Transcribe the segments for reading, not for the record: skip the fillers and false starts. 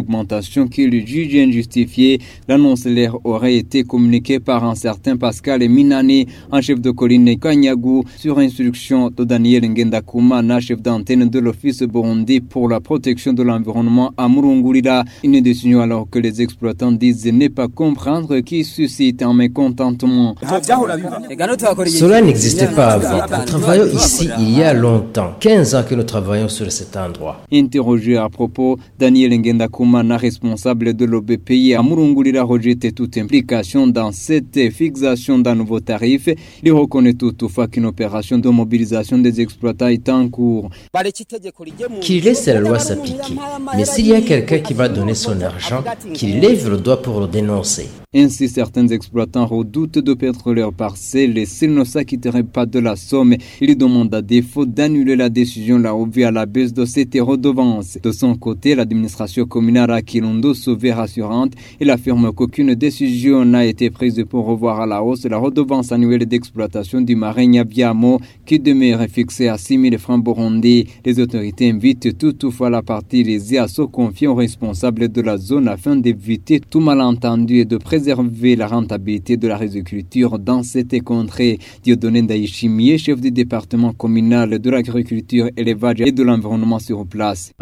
augmentation qu'il juge injustifiée. L'annonce leur aurait été communiquée par un certain Pascal Minani, un chef de colline Kanyagou, sur instruction de Daniel Ngendakumana, chef d'antenne de l'Office Burundi pour la protection de l'environnement à Murungurira. Une décision alors que les exploitants disent ne pas comprendre qui suscite un mécontentement. Cela n'existait pas avant. Nous travaillons ici il y a longtemps, 15 ans que nous travaillons sur cet endroit. Interrogé à propos, Daniel Ngendakumana, responsable de l'OBPI à Murungurira, rejette toute implication dans cette fixation d'un nouveau tarif. Il reconnaît toutefois qu'une opération de mobilisation des exploitants est en cours. Qu'il laisse la loi s'appliquer. Mais s'il y a quelqu'un qui va donner son argent, qu'il lève le doigt pour le dénoncer. Ainsi, certains exploitants redoutent de perdre leur parcelle et s'ils ne s'acquitteraient pas de la somme, ils demandent à défaut d'annuler la décision là revue à la baisse de cette redevance. De son côté, l'administration communale à Kirundo se veut rassurante. Il affirme qu'aucune décision n'a été prise pour revoir à la hausse la redevance annuelle d'exploitation du marin Nyabyamo qui demeure fixée à 6 000 francs burundais. Les autorités invitent toutefois la partie lésée à se confier aux responsables de la zone afin d'éviter tout malentendu et de préserver la rentabilité de la riziculture dans cette contrée. Dieudonné Ndayishimiye, chef du département communal de l'agriculture, élevage et de l'environnement sur place.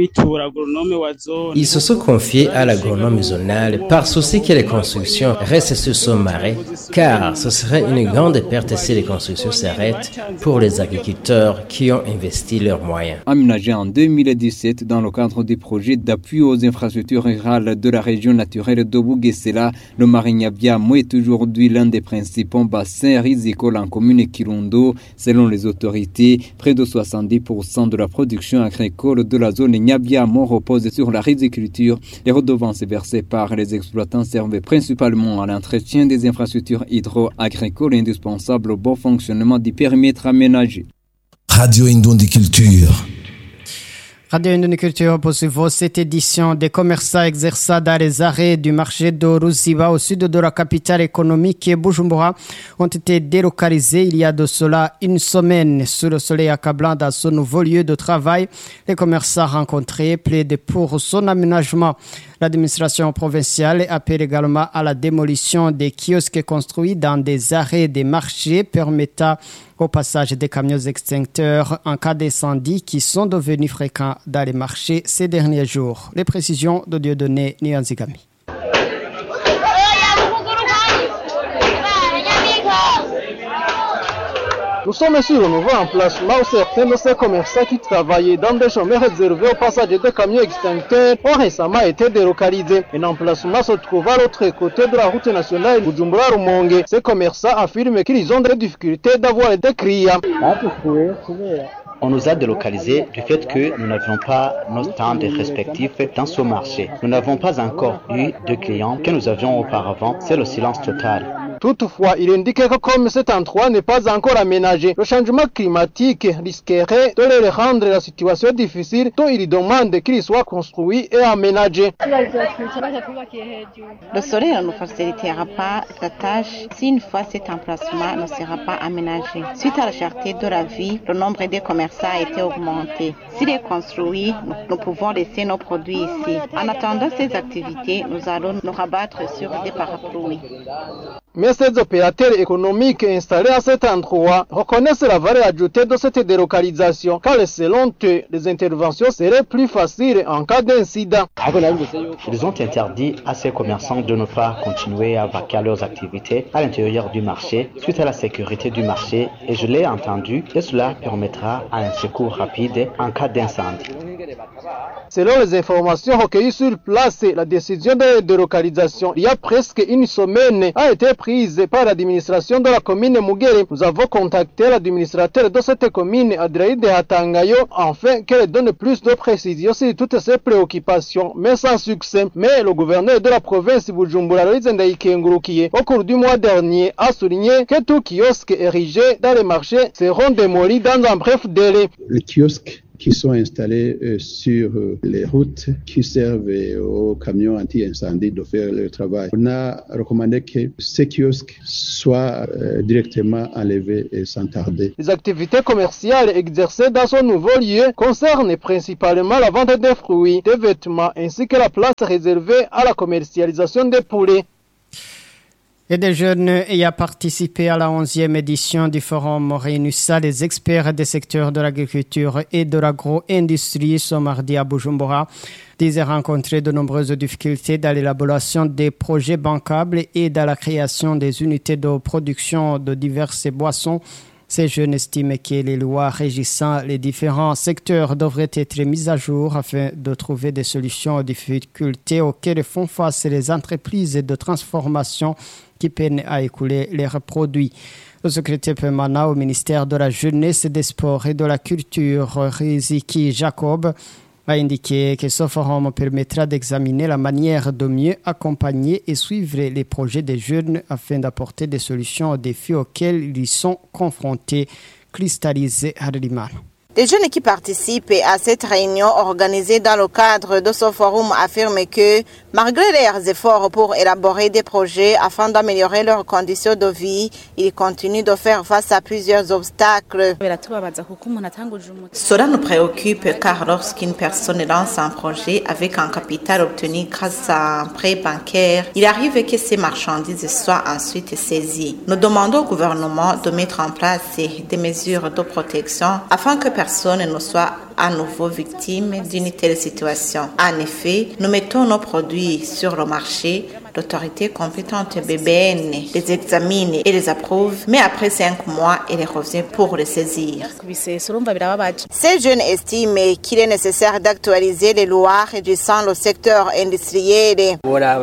Ils se sont confiés à l'agronome zonal par souci que les constructions restent sur ce marais, car ce serait une grande perte si les constructions s'arrêtent pour les agriculteurs qui ont investi leurs moyens. Aménagé en 2017 dans le cadre du projet d'appui aux infrastructures rurales de la région naturelle de Bugesera, le marais Nyabyamo est aujourd'hui l'un des principaux bassins rizicoles en commune Kirundo. Selon les autorités, près de 70% de la production agricole de la zone Nyabyamo repose sur la riziculture. Les redevances versées par les exploitants servent principalement à l'entretien des infrastructures hydro-agricoles indispensables au bon fonctionnement du périmètre aménagé. Radio Indondi Culture. Radio Indondi Culture poursuit cette édition des commerçants exerçant dans les arrêts du marché de Ruziba au sud de la capitale économique Bujumbura ont été délocalisés il y a de cela une semaine. Sous le soleil accablant dans ce nouveau lieu de travail, les commerçants rencontrés plaident pour son aménagement. L'administration provinciale appelle également à la démolition des kiosques construits dans des arrêts des marchés permettant au passage des camions extincteurs en cas d'incendie qui sont devenus fréquents dans les marchés ces derniers jours. Les précisions de Dieudonné Nyanzigami. Nous sommes sur le nouveau emplacement où certains de ces commerçants qui travaillaient dans des chemins réservés au passage des camions extincteurs ont récemment été délocalisés. Un emplacement se trouve à l'autre côté de la route nationale Bujumbura-Rumonge. Ces commerçants affirment qu'ils ont des difficultés d'avoir des clients. On nous a délocalisés du fait que nous n'avions pas nos stands respectifs dans ce marché. Nous n'avons pas encore eu de clients que nous avions auparavant. C'est le silence total. Toutefois, il indique que comme cet endroit n'est pas encore aménagé, le changement climatique risquerait de leur rendre la situation difficile, dont il demande qu'il soit construit et aménagé. Le soleil ne nous facilitera pas la tâche si une fois cet emplacement ne sera pas aménagé. Suite à la cherté de la vie, le nombre de commerçants a été augmenté. S'il est construit, nous pouvons laisser nos produits ici. En attendant ces activités, nous allons nous rabattre sur des parapluies. Mais ces opérateurs économiques installés à cet endroit reconnaissent la valeur ajoutée de cette délocalisation, car selon eux, les interventions seraient plus faciles en cas d'incident. Ils ont interdit à ces commerçants de ne pas continuer à vaquer leurs activités à l'intérieur du marché suite à la sécurité du marché et je l'ai entendu et cela permettra un secours rapide en cas d'incendie. Selon les informations recueillies sur place, la décision de délocalisation il y a presque une semaine a été prise par l'administration de la commune Mugere. Nous avons contacté l'administrateur de cette commune, Adelaide Hatangayo, afin qu'elle donne plus de précisions sur toutes ces préoccupations, mais sans succès. Mais le gouverneur de la province Bujumbura, Loïse Ndayikengurukiye, au cours du mois dernier, a souligné que tout kiosque érigé dans les marchés seront démolis dans un bref délai. Les kiosques qui sont installés sur les routes qui servent aux camions anti-incendie de faire leur travail. On a recommandé que ces kiosques soient directement enlevés et sans tarder. Les activités commerciales exercées dans ce nouveau lieu concernent principalement la vente des fruits, des vêtements ainsi que la place réservée à la commercialisation des poulets. Et des jeunes ayant participé à la 11e édition du forum réunissant les experts des secteurs de l'agriculture et de l'agro-industrie ce mardi à Bujumbura. Ils ont rencontré de nombreuses difficultés dans l'élaboration des projets bancables et dans la création des unités de production de diverses boissons. Ces jeunes estiment que les lois régissant les différents secteurs devraient être mises à jour afin de trouver des solutions aux difficultés auxquelles font face les entreprises de transformation qui peinent à écouler leurs produits. Le secrétaire permanent au ministère de la Jeunesse, des Sports et de la Culture, Riziki Jacob, a indiqué que ce forum permettra d'examiner la manière de mieux accompagner et suivre les projets des jeunes afin d'apporter des solutions aux défis auxquels ils sont confrontés. Cristallisé Harliman. Les jeunes qui participent à cette réunion organisée dans le cadre de ce forum affirment que, malgré leurs efforts pour élaborer des projets afin d'améliorer leurs conditions de vie, ils continuent de faire face à plusieurs obstacles. Cela nous préoccupe car lorsqu'une personne lance un projet avec un capital obtenu grâce à un prêt bancaire, il arrive que ces marchandises soient ensuite saisies. Nous demandons au gouvernement de mettre en place des mesures de protection afin que personne ne soit à nouveau victime d'une telle situation. En effet, nous mettons nos produits sur le marché, l'autorité compétente BBN les examine et les approuve, mais après 5 mois, il revient pour les saisir. Ces jeunes estiment qu'il est nécessaire d'actualiser les lois régissant le secteur industriel.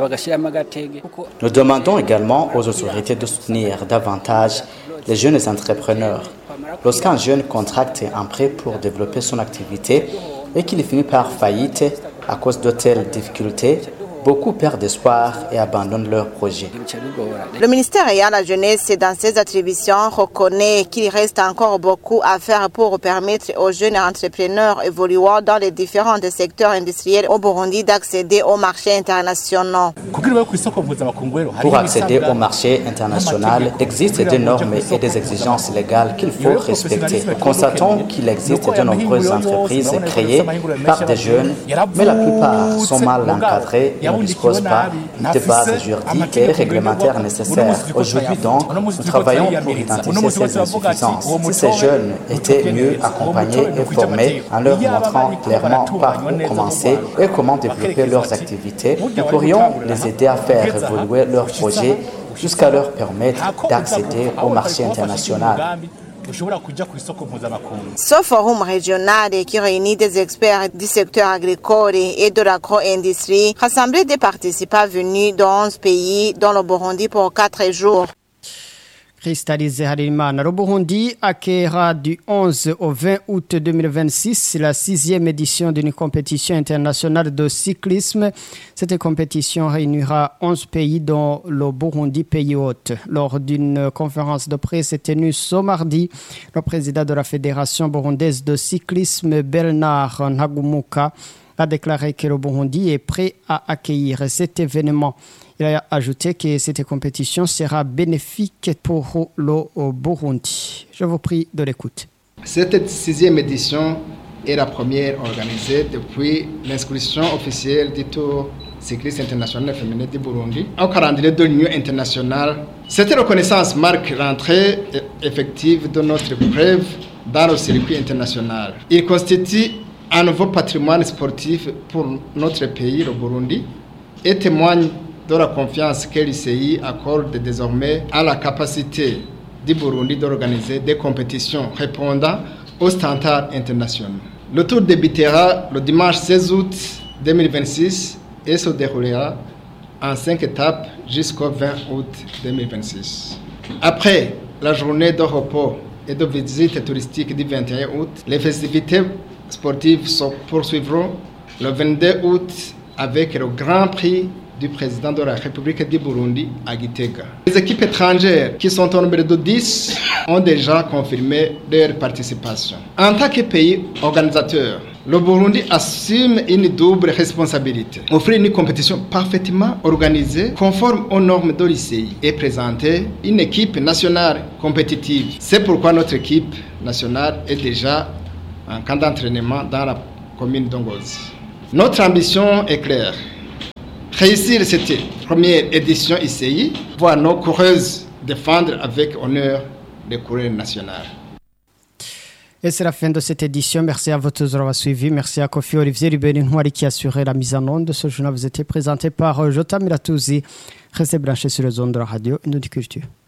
Nous demandons également aux autorités de soutenir davantage les jeunes entrepreneurs. Lorsqu'un jeune contracte un prêt pour développer son activité et qu'il finit par faillite à cause de telles difficultés, beaucoup perdent espoir et abandonnent leur projet. Le ministère ayant la jeunesse dans ses attributions reconnaît qu'il reste encore beaucoup à faire pour permettre aux jeunes entrepreneurs évoluant dans les différents secteurs industriels au Burundi d'accéder aux marchés internationaux. Pour accéder au marché international, il existe des normes et des exigences légales qu'il faut respecter. Nous constatons qu'il existe de nombreuses entreprises créées par des jeunes, mais la plupart sont mal encadrées et ne disposent pas de bases juridiques et réglementaires nécessaires. Aujourd'hui donc, nous travaillons pour identifier ces insuffisances. Si ces jeunes étaient mieux accompagnés et formés en leur montrant clairement par où commencer et comment développer leurs activités, nous pourrions les aider à faire évoluer leurs projets jusqu'à leur permettre d'accéder au marché international. Ce forum régional qui réunit des experts du secteur agricole et de l'agro-industrie rassemblait des participants venus de 11 pays dont le Burundi pour 4 jours. Cristallisé Harimana. Le Burundi accueillera du 11 au 20 août 2026 la 6e édition d'une compétition internationale de cyclisme. Cette compétition réunira 11 pays dont le Burundi, pays hôte. Lors d'une conférence de presse tenue ce mardi, le président de la Fédération burundaise de cyclisme, Bernard Ntagumuka, a déclaré que le Burundi est prêt à accueillir cet événement. Il a ajouté que cette compétition sera bénéfique pour le Burundi. Je vous prie de l'écoute. Cette 6e édition est la première organisée depuis l'inscription officielle du Tour cycliste international féminin du Burundi au calendrier de l'Union internationale. Cette reconnaissance marque l'entrée effective de notre preuve dans le circuit international. Il constitue un nouveau patrimoine sportif pour notre pays, le Burundi, et témoigne de la confiance que l'ICI accorde désormais à la capacité du Burundi d'organiser des compétitions répondant aux standards internationaux. Le tour débutera le dimanche 16 août 2026 et se déroulera en 5 étapes jusqu'au 20 août 2026. Après la journée de repos et de visite touristique du 21 août, les festivités sportives se poursuivront le 22 août avec le Grand Prix du président de la République du Burundi à Gitega. Les équipes étrangères, qui sont au nombre de 10, ont déjà confirmé leur participation. En tant que pays organisateur, le Burundi assume une double responsabilité. Offrir une compétition parfaitement organisée, conforme aux normes de l'ICI et présenter une équipe nationale compétitive. C'est pourquoi notre équipe nationale est déjà en camp d'entraînement dans la commune d'Ongozi. Notre ambition est claire. Réussir cette première édition ICI, voir nos coureuses défendre avec honneur les couleurs nationales. Et c'est la fin de cette édition. Merci à vous tous d'avoir suivi. Merci à Kofi Olivier Ribéry-Noiri qui a assuré la mise en onde de ce journal. Vous étiez présenté par Jota Miratouzi. Restez branchés sur les ondes de la radio Indonde Culture.